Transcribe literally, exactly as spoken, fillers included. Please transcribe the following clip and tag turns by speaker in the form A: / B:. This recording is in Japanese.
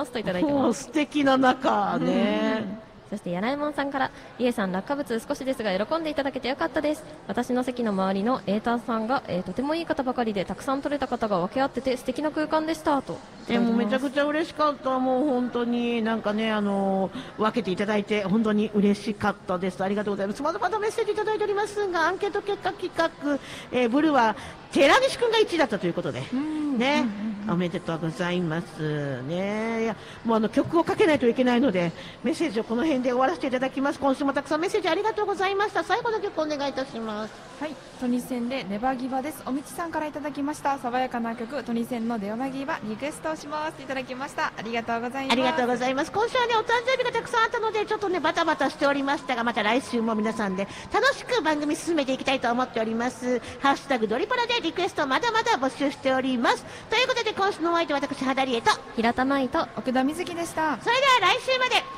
A: ますといただいてます。
B: 素敵な中ね。
A: そして柳門さんから、リエさん落下物少しですが喜んでいただけてよかったです。私の席の周りのエーターさんが、えー、とてもいい方ばかりでたくさん取れた方が分け合ってて素敵な空間でしたと。
B: でもめちゃくちゃ嬉しかった。もう本当になんかね、あのー、分けていただいて本当に嬉しかったです。ありがとうございます。まだまだメッセージいただいておりますが、アンケート結果企画、えー、ブルは寺西くんがいちいだったということでね、おめでとうございますね。いやもうあの曲をかけないといけないのでメッセージをこの辺で終わらせていただきます。今週もたくさんメッセージありがとうございました。最後の曲お願いいたします。
C: はい、トニセンでネバギバです。おみちさんからいただきました。爽やかな曲、トニセンのネバギバリクエストをしますいただきました。ありがとうございます。
B: ありがとうございます。今週はねお誕生日がたくさんあったのでちょっとねバタバタしておりましたが、また来週も皆さんで楽しく番組進めていきたいと思っております。ハッシュタグドリパラでリクエストまだまだ募集しております。ということで今週のお相手は私肌理恵と
A: 平田舞と
C: 奥田瑞希でした。
B: それでは来週まで。